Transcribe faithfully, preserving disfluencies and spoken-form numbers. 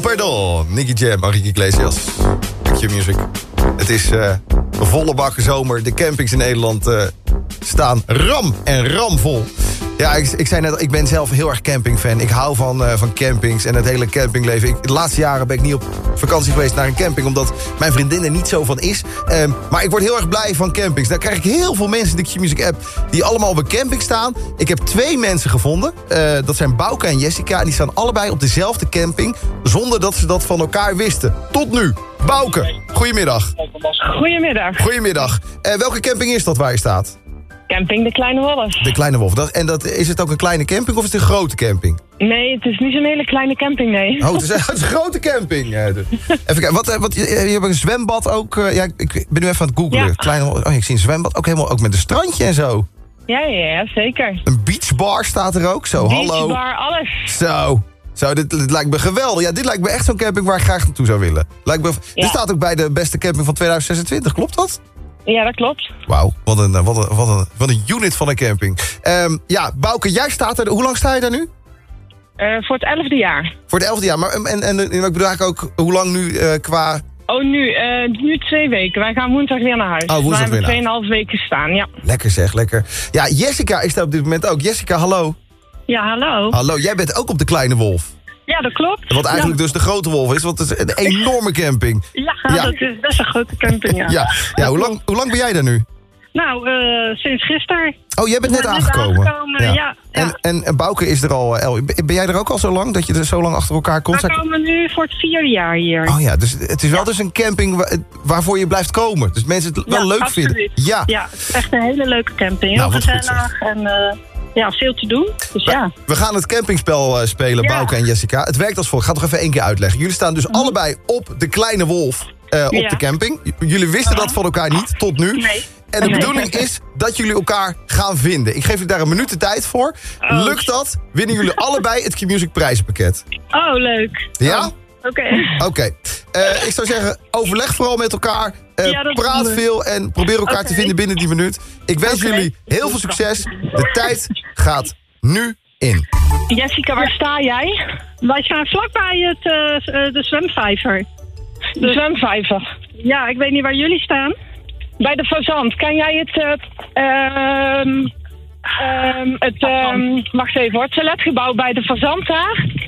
pardon. Nicky Jam, Enrique Iglesias. Q-Music. Het is uh, volle bakken zomer. De campings in Nederland uh, staan ram en ramvol. Ja, ik, ik zei net, ik ben zelf heel erg campingfan. Ik hou van, uh, van campings en het hele campingleven. Ik, de laatste jaren ben ik niet op vakantie geweest naar een camping, omdat mijn vriendin er niet zo van is. Um, maar ik word heel erg blij van campings. Daar krijg ik heel veel mensen in de Q-Music app die allemaal op een camping staan. Ik heb twee mensen gevonden. Uh, dat zijn Bouke en Jessica. En die staan allebei op dezelfde camping, zonder dat ze dat van elkaar wisten. Tot nu. Bouke, goedemiddag. Goedemiddag. Goedemiddag. Uh, welke camping is dat waar je staat? Camping De Kleine Wolf. De Kleine Wolf. Dat, en dat, is het ook een kleine camping of is het een grote camping? Nee, het is niet zo'n hele kleine camping, nee. Oh, het is, het is een grote camping. Even kijken, wat, wat, je, je hebt een zwembad ook. Uh, ja, ik ben nu even aan het googlen. Ja. Kleine, oh, ik zie een zwembad, ook helemaal ook met een strandje en zo. Ja, ja, ja, zeker. Een beachbar staat er ook, zo, Beachbar, hallo. Beachbar, alles. Zo, zo dit, dit lijkt me geweldig. Ja, dit lijkt me echt zo'n camping waar ik graag naartoe zou willen. Lijkt me, Ja. Dit staat ook bij de beste camping van tweeduizend zesentwintig, klopt dat? Ja, dat klopt. Wauw, wat een, wat, een, wat, een, wat een unit van een camping. Um, ja, Bouke, jij staat er. Hoe lang sta je daar nu? Uh, voor het elfde jaar. Voor het elfde jaar. Maar, en, en, en ik bedoel eigenlijk ook, hoe lang nu uh, qua... Oh, nu, uh, nu twee weken. Wij gaan woensdag weer naar huis. Oh, woensdag We hebben weer naar tweeënhalf weken staan, ja. Lekker zeg, lekker. Ja, Jessica is daar op dit moment ook. Jessica, hallo. Ja, hallo. Hallo, jij bent ook op de Kleine Wolf. Ja, dat klopt. Wat eigenlijk ja. dus de grote wolf is, want het is een enorme camping. Ja, Ja. dat is best een grote camping, ja. Ja, ja hoe, lang, hoe lang ben jij daar nu? Nou, uh, sinds gisteren. Oh, jij bent net We zijn aangekomen. aangekomen, ja. ja. En, en, en Bouke is er al... El, ben jij er ook al zo lang, dat je er zo lang achter elkaar komt? We komen nu voor het vierde jaar hier. Oh ja, dus het is wel dus een camping wa- waarvoor je blijft komen. Dus mensen het wel Ja, leuk absoluut. vinden. Ja, Ja, het is echt een hele leuke camping. Heel Nou, wat goed, gezellig en uh, ja, veel te doen. Dus ja. We gaan het campingspel uh, spelen, Ja. Bouke en Jessica. Het werkt als volgt. Ik ga het nog even één keer uitleggen. Jullie staan dus allebei op de Kleine Wolf uh, op Ja. de camping. J- jullie wisten dat van elkaar niet, tot nu. Nee. En de Nee. bedoeling is dat jullie elkaar gaan vinden. Ik geef jullie daar een minuut de tijd voor. Oh. Lukt dat, winnen jullie allebei het Q-Music prijzenpakket. Oh, leuk. Ja? Oké. Oké. Uh, ik zou zeggen, overleg vooral met elkaar. Uh, Ja, dat praat doen we. veel en probeer elkaar Oké. te vinden binnen die minuut. Ik wens Oké. jullie heel veel succes. De tijd gaat nu in. Jessica, waar sta jij? Wij staan vlakbij het, uh, uh, de zwemvijver. De zwemvijver? Ja, ik weet niet waar jullie staan. Bij de fazant. Kan jij het... Uh, um, um, het um, wacht even hoor. Het toiletgebouw bij de fazant daar.